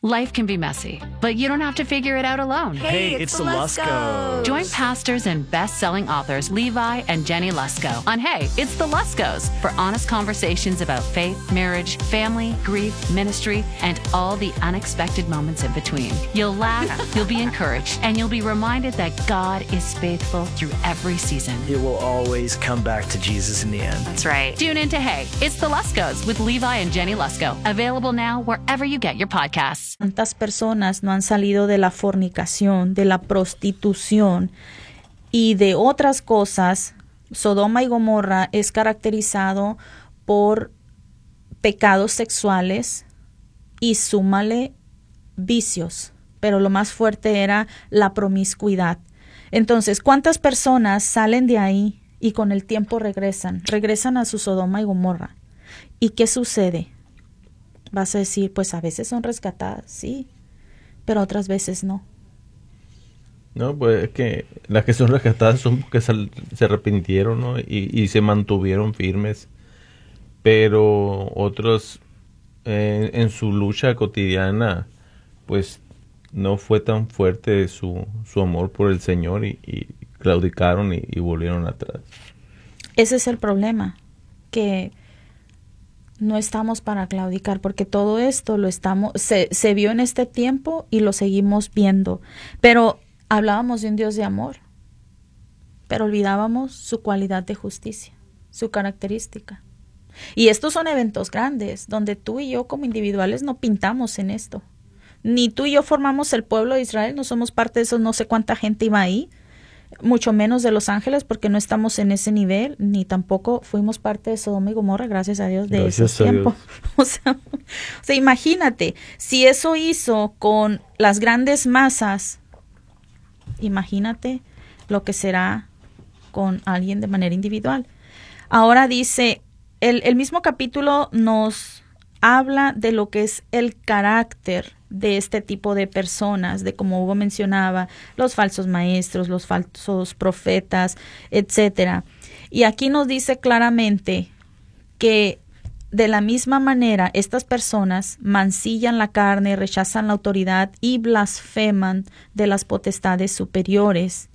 Life can be messy, but you don't have to figure it out alone. Hey, it's the Luskos. Join pastors and best-selling authors Levi and Jenny Lusko on Hey, It's the Luskos for honest conversations about faith, marriage, family, grief, ministry, and all the unexpected moments in between. You'll laugh, you'll be encouraged, and you'll be reminded that God is faithful through every season. It will always come back to Jesus in the end. That's right. Tune in to Hey, It's the Luskos with Levi and Jenny Lusko. Available now wherever you get your podcasts. ¿Cuántas personas no han salido de la fornicación, de la prostitución y de otras cosas? Sodoma y Gomorra es caracterizado por pecados sexuales y súmale vicios, pero lo más fuerte era la promiscuidad. Entonces, ¿cuántas personas salen de ahí y con el tiempo regresan a su Sodoma y Gomorra? ¿Y qué sucede? Vas a decir, pues a veces son rescatadas, sí, pero otras veces no. No, pues es que las que son rescatadas son porque se arrepintieron, ¿no? Y se mantuvieron firmes. Pero otros en su lucha cotidiana, pues no fue tan fuerte su amor por el Señor y claudicaron y volvieron atrás. Ese es el problema, que no estamos para claudicar, porque todo esto se vio en este tiempo y lo seguimos viendo. Pero hablábamos de un Dios de amor, pero olvidábamos su cualidad de justicia, su característica. Y estos son eventos grandes, donde tú y yo como individuales no pintamos en esto. Ni tú y yo formamos el pueblo de Israel, no somos parte de eso, no sé cuánta gente iba ahí, mucho menos de Los Ángeles, porque no estamos en ese nivel, ni tampoco fuimos parte de Sodoma y Gomorra, gracias a Dios, de esos tiempos. O sea, imagínate, si eso hizo con las grandes masas, imagínate lo que será con alguien de manera individual. Ahora dice, el mismo capítulo nos habla de lo que es el carácter de este tipo de personas, de como Hugo mencionaba, los falsos maestros, los falsos profetas, etcétera. Y aquí nos dice claramente que de la misma manera estas personas mancillan la carne, rechazan la autoridad y blasfeman de las potestades superiores.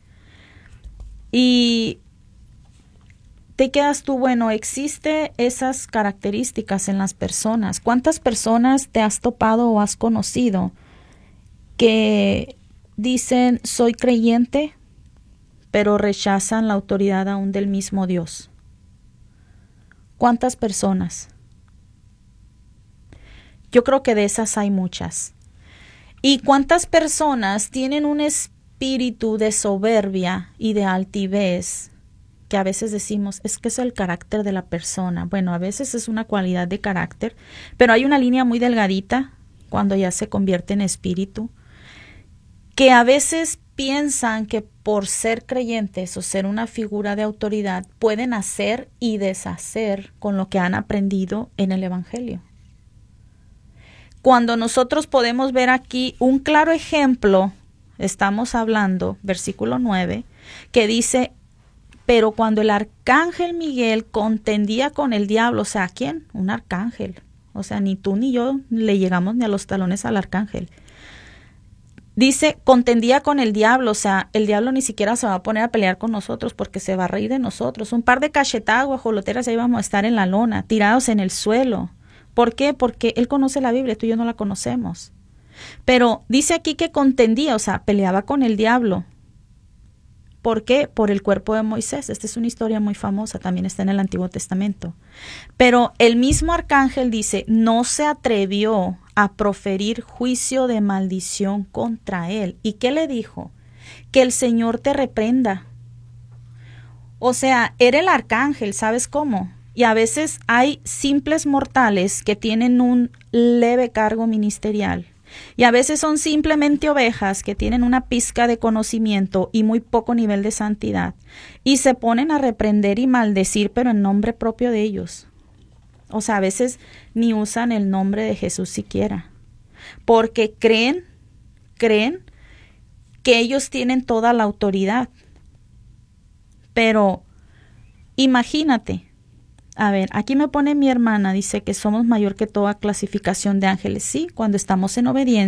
Y te quedas tú, bueno, existe esas características en las personas. ¿Cuántas personas te has topado o has conocido que dicen soy creyente, pero rechazan la autoridad aún del mismo Dios? ¿Cuántas personas? Yo creo que de esas hay muchas. ¿Y cuántas personas tienen un espíritu de soberbia y de altivez? Que a veces decimos, es que es el carácter de la persona. Bueno, a veces es una cualidad de carácter, pero hay una línea muy delgadita cuando ya se convierte en espíritu, que a veces piensan que por ser creyentes o ser una figura de autoridad pueden hacer y deshacer con lo que han aprendido en el Evangelio. Cuando nosotros podemos ver aquí un claro ejemplo, estamos hablando, versículo 9, que dice, pero cuando el arcángel Miguel contendía con el diablo, o sea, ¿quién? Un arcángel. O sea, ni tú ni yo le llegamos ni a los talones al arcángel. Dice, contendía con el diablo, o sea, el diablo ni siquiera se va a poner a pelear con nosotros porque se va a reír de nosotros. Un par de cachetadas guajoloteras ahí vamos a estar en la lona, tirados en el suelo. ¿Por qué? Porque él conoce la Biblia, tú y yo no la conocemos. Pero dice aquí que contendía, o sea, peleaba con el diablo. ¿Por qué? Por el cuerpo de Moisés. Esta es una historia muy famosa, también está en el Antiguo Testamento. Pero el mismo arcángel dice, no se atrevió a proferir juicio de maldición contra él. ¿Y qué le dijo? Que el Señor te reprenda. O sea, era el arcángel, ¿sabes cómo? Y a veces hay simples mortales que tienen un leve cargo ministerial. Y a veces son simplemente ovejas que tienen una pizca de conocimiento y muy poco nivel de santidad. Y se ponen a reprender y maldecir, pero en nombre propio de ellos. O sea, a veces ni usan el nombre de Jesús siquiera. Porque creen que ellos tienen toda la autoridad. Pero imagínate. A ver, aquí me pone mi hermana, dice que somos mayor que toda clasificación de ángeles. Sí, cuando estamos en obediencia.